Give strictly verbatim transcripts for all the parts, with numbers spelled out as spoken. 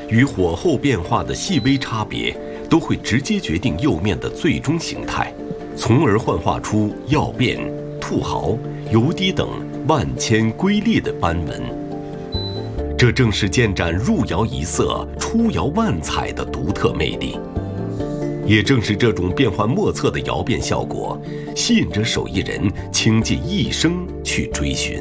与火候变化的细微差别，都会直接决定釉面的最终形态，从而幻化出曜变、兔毫、油滴等万千瑰丽的斑纹。这正是建盏入窑一色，出窑万彩的独特魅力。也正是这种变幻莫测的窑变效果，吸引着手艺人倾尽一生去追寻。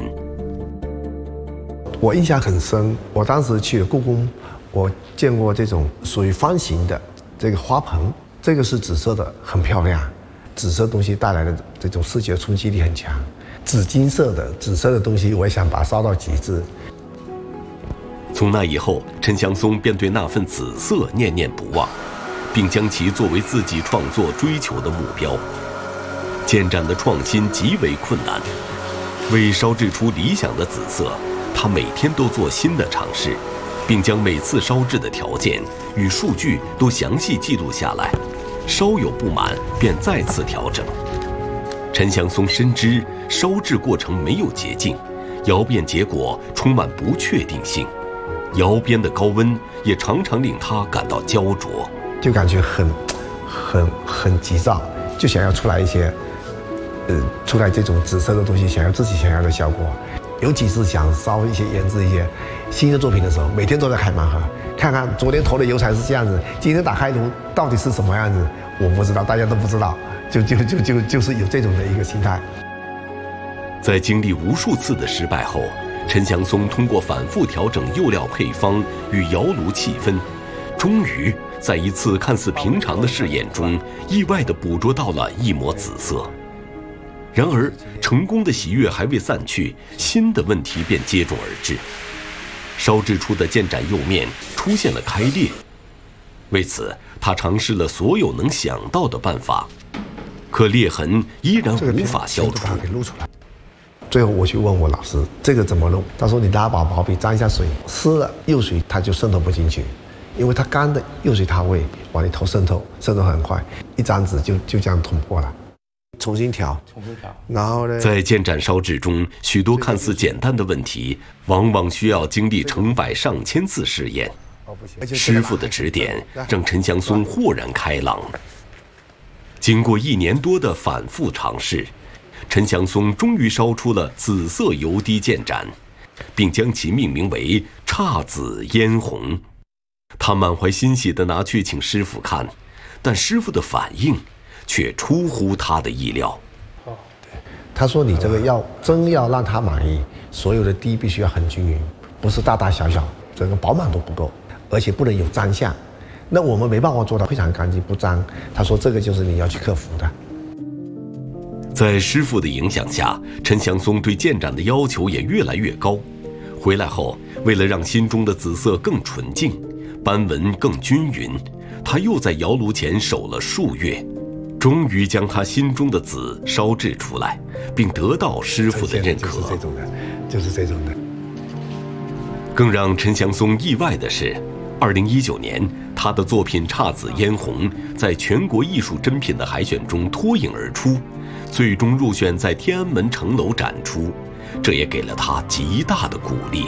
我印象很深，我当时去了故宫，我见过这种属于方形的这个花盆，这个是紫色的，很漂亮。紫色东西带来的这种视觉冲击力很强。紫金色的、紫色的东西，我也想把它烧到极致。 从那以后，陈祥松便对那份紫色念念不忘，并将其作为自己创作追求的目标。建盏的创新极为困难，为烧制出理想的紫色，他每天都做新的尝试，并将每次烧制的条件与数据都详细记录下来，稍有不满便再次调整。陈祥松深知烧制过程没有捷径，窑变结果充满不确定性，窑边的高温也常常令他感到焦灼， 就感觉很、很、很急躁，就想要出来一些，呃，出来这种紫色的东西，想要自己想要的效果。有几次想烧一些研制一些新的作品的时候，每天都在开盲盒，看看昨天投的油彩是这样子，今天打开炉到底是什么样子，我不知道，大家都不知道，就就就就就是有这种的一个心态。 在经历无数次的失败后，陈祥松通过反复调整釉料配方与窑炉气氛，终于在一次看似平常的试验中，意外地捕捉到了一抹紫色。然而，成功的喜悦还未散去，新的问题便接踵而至。烧制出的建盏釉面出现了开裂，为此他尝试了所有能想到的办法，可裂痕依然无法消除。 最后我去问我老师这个怎么弄，他说你拿把毛笔沾一下水，湿了釉水它就渗透不进去，因为它干的釉水它会往里头渗透，渗透很快，一张纸就就这样捅破了。重新调，重新调。然后呢，在建盏烧制中，许多看似简单的问题，往往需要经历成百上千次试验。师傅的指点让陈祥松豁然开朗。经过一年多的反复尝试，陈祥松终于烧出了紫色油滴建盏，并将其命名为“姹紫嫣红”。他满怀欣喜地拿去请师傅看，但师傅的反应却出乎他的意料。 他说：“你这个要真要让他满意，所有的滴必须要很均匀，不是大大小小，整个饱满都不够，而且不能有脏相。那我们没办法做到非常干净不脏。”他说：“这个就是你要去克服的。” 在师傅的影响下，陈祥松对建盏的要求也越来越高。回来后，为了让心中的紫色更纯净，斑纹更均匀，他又在窑炉前守了数月。终于将他心中的紫烧制出来，并得到师傅的认可。 就是这种的，就是这种的。 更让陈祥松意外的是，二零一九年，他的作品《姹紫嫣红》在全国艺术珍品的海选中脱颖而出，最终入选在天安门城楼展出，这也给了他极大的鼓励。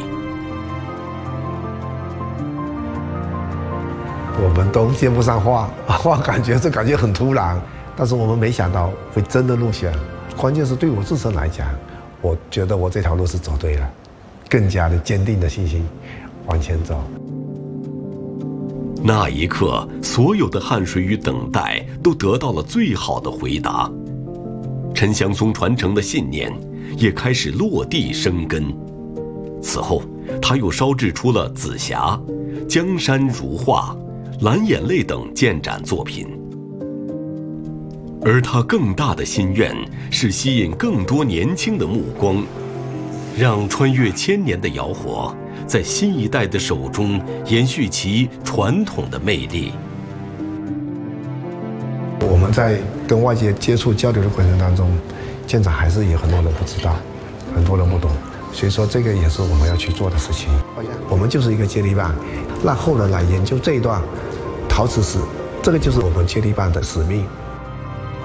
我们都接不上话，话感觉这感觉很突然。但是我们没想到会真的入选，关键是对我自身来讲，我觉得我这条路是走对了，更加的坚定的信心往前走。 那一刻，所有的汗水与等待都得到了最好的回答，陈祥松传承的信念也开始落地生根。此后，他又烧制出了紫霞、江山如画、蓝眼泪等建盏作品。而他更大的心愿是吸引更多年轻的目光，让穿越千年的窑火在新一代的手中延续其传统的魅力。 我们在跟外界接触交流的过程当中，建盏还是有很多人不知道，很多人不懂，所以说这个也是我们要去做的事情。我们就是一个接力棒，让后人来研究这一段陶瓷史，这个就是我们接力棒的使命。